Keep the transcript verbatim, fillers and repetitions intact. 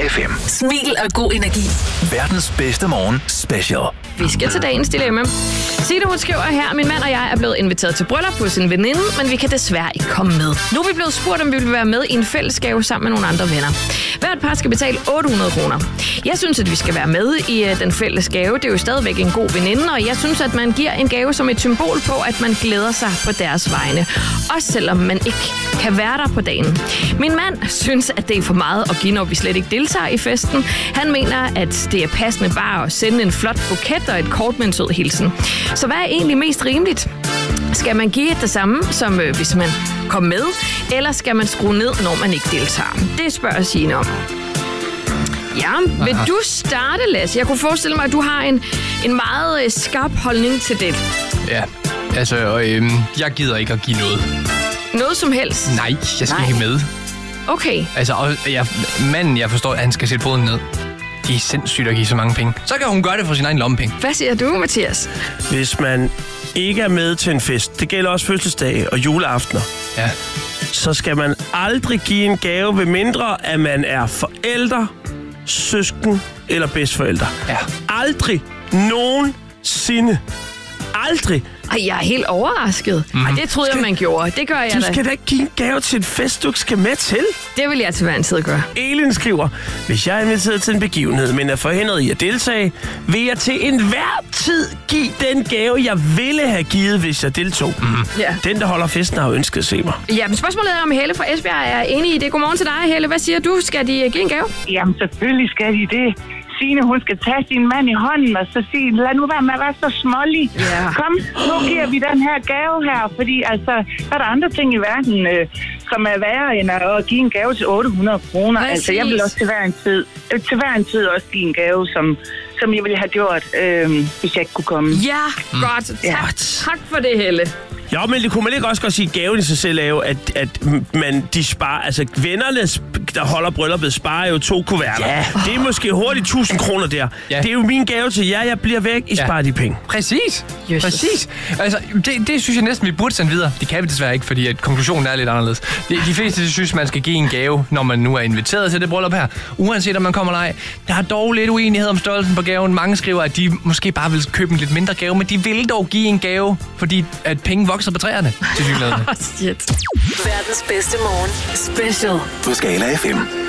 F M. Smil og god energi. Verdens bedste morgen special. Vi skal til dagens dilemma. Signe, hun skriver her, min mand og jeg er blevet inviteret til bryllup hos en veninde, men vi kan desværre ikke komme med. Nu er vi blevet spurgt, om vi vil være med i en fællesgave sammen med nogle andre venner. Hvert par skal betale otte hundrede kroner. Jeg synes, at vi skal være med i uh, den fælles gave. Det er jo stadigvæk en god veninde, og jeg synes, at man giver en gave som et symbol på, at man glæder sig på deres vegne. Også selvom man ikke kan være der på dagen. Min mand synes, at det er for meget at give, når vi slet ikke deltager i festen. Han mener, at det er passende bare at sende en flot buket og et kort med en sød hilsen. Så hvad er egentlig mest rimeligt? Skal man give det samme, som øh, hvis man kommer med, eller skal man skrue ned, når man ikke deltager? Det spørger Signe om. Ja, vil du starte, Lasse? Jeg kunne forestille mig, at du har en, en meget øh, skarp holdning til det. Ja, altså, øh, jeg gider ikke at give noget. Noget som helst? Nej, jeg skal Nej. ikke med. Okay. Altså, og jeg, manden, jeg forstår, at han skal sætte foden ned. Det er sindssygt at give så mange penge. Så kan hun gøre det for sin egen lommepenge. Hvad siger du, Mathias? Hvis man ikke er med til en fest, det gælder også fødselsdage og juleaftener, Ja. så skal man aldrig give en gave, ved mindre at man er forældre, søsken eller bedstforældre. Ja. Aldrig nogensinde. Aldrig. Ej, jeg er helt overrasket. Mm. Ej, det troede jeg, man gjorde. Det gør jeg Du da. skal da ikke give en gave til en fest, du ikke skal med til. Det vil jeg til hver en tid gøre. Elin skriver, hvis jeg er inviteret til en begivenhed, men er forhindret i at deltage, vil jeg til enhver tid give den gave, jeg ville have givet, hvis jeg deltog. Mm. Ja. Den, der holder festen, har ønsket at se mig. Ja, men spørgsmålet er, om Helle fra Esbjerg er enig i det. Godmorgen til dig, Helle. Hvad siger du? Skal de give en gave? Jamen, selvfølgelig skal de det. Signe, hun skal tage sin mand i hånden og så sige, lad nu være med at være så smålig. Ja. Kom, nu giver vi den her gave her, fordi altså, der er der andre ting i verden, øh, som er værre end at give en gave til otte hundrede kroner. Præcis. Altså, jeg vil også til hver en tid, øh, til hver en tid også give en gave, som, som jeg ville have gjort, øh, hvis jeg ikke kunne komme. Ja, mm. godt. Tak, Ja. tak for det, Helle. Jo, men det kunne man ikke også godt sige, at gaven i sig selv er jo, at, at man, de sparer, altså vennerne, der holder brylluppet, sparer jo to kuverter. Ja. Det er måske hurtigt tusind kroner der. Ja. Det er jo min gave til jer, jeg bliver væk, I Ja. sparer de penge. Præcis. Jesus. Præcis. Altså, det, det synes jeg næsten, vi burde sende videre. Det kan vi desværre ikke, fordi at konklusionen er lidt anderledes. De, de fleste synes, man skal give en gave, når man nu er inviteret til det bryllup her. Uanset om man kommer eller ej. Der er dog lidt uenighed om størrelsen på gaven. Mange skriver, at de måske bare vil købe en lidt mindre gave, men de vil dog give en gave, fordi at penge vokser på træerne. Til Shit. Verdens bedste morgen special. På Skala F M.